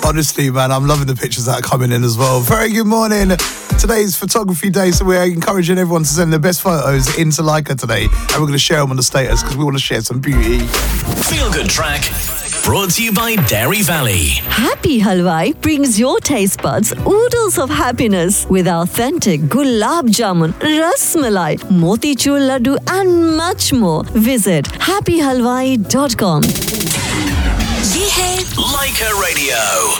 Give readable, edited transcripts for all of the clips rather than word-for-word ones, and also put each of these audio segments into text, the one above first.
Honestly, man, I'm loving the pictures that are coming in as well. Very good morning. Today's photography day, so we're encouraging everyone to send their best photos into Leica today, and we're going to share them on the status because we want to share some beauty. Feel Good Track, brought to you by Dairy Valley. Happy Halwai brings your taste buds oodles of happiness with authentic gulab jamun, ras malai, motichur laddu and much more. Visit happyhalwai.com. ये है Leica Radio.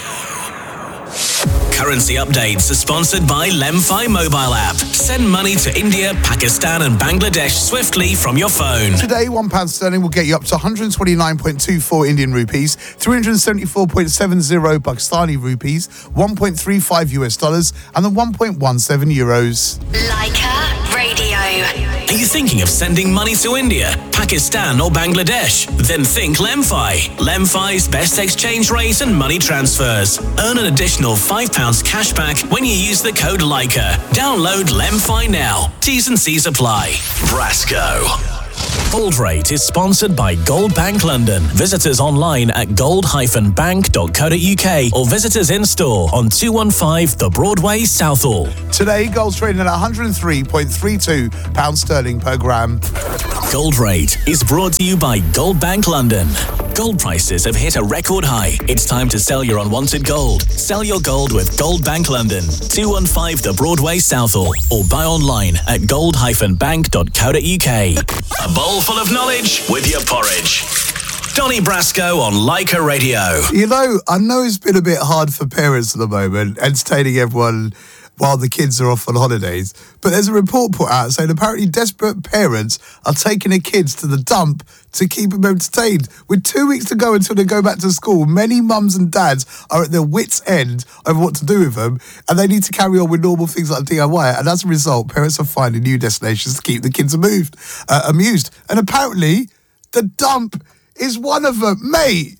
Currency updates are sponsored by Lemfi mobile app. Send money to India, Pakistan and Bangladesh swiftly from your phone. Today, £1 sterling will get you up to 129.24 Indian rupees, 374.70 Pakistani rupees, 1.35 US dollars, and then 1.17 euros. Leica Radio. Are you thinking of sending money to India, Pakistan or Bangladesh? Then think Lemfi. Lemfi's best exchange rate and money transfers. Earn an additional £5 cash back when you use the code Leica. Download Lemfi now. T's and C's apply. Brasco. Gold Rate is sponsored by Gold Bank London. Visitors online at gold-bank.co.uk or visitors in store on 215 The Broadway, Southall. Today, gold's trading at £103.32 sterling per gram. Gold Rate is brought to you by Gold Bank London. Gold prices have hit a record high. It's time to sell your unwanted gold. Sell your gold with Gold Bank London, 215 The Broadway, Southall, or buy online at gold-bank.co.uk. A bowl full of knowledge with your porridge. Donny Brasco on Leica Radio. You know, I know it's been a bit hard for parents at the moment, entertaining everyone while the kids are off on holidays, but there's a report put out saying apparently desperate parents are taking their kids to the dump to keep them entertained. With 2 weeks to go until they go back to school, many mums and dads are at their wits' end over what to do with them, and they need to carry on with normal things like DIY, and as a result, parents are finding new destinations to keep the kids amused. And apparently, the dump is one of them. Mate,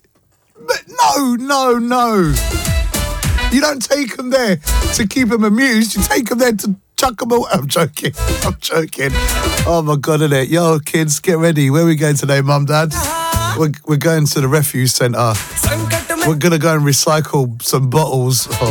no. You don't take them there to keep them amused. You take them there to chuck them away. I'm joking. Oh, my God, innit? Yo, kids, get ready. Where are we going today, Mum, Dad? We're going to the refuse centre. We're going to go and recycle some bottles.